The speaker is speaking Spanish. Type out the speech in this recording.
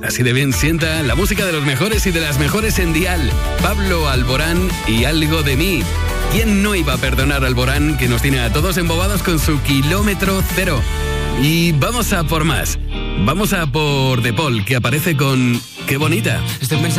Así de bien sienta la música de los mejores y de las mejores en Dial. Pablo Alborán y Algo de mí. ¿Quién no iba a perdonar a Alborán, que nos tiene a todos embobados con su kilómetro cero? Y vamos a por más. Vamos a por De Paul, que aparece con Qué bonita. Estoy pensando